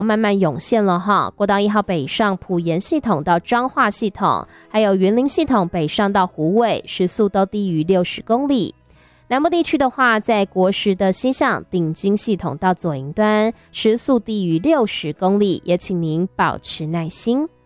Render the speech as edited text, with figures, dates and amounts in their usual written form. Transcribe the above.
慢慢涌现了哈。国道1号北上埔盐系统到彰化系统，还有云林系统北上到虎尾，时速都低于60公里。南部地区的话，在国十的西向顶金系统到左营端，时速低于60公里，也请您保持耐心。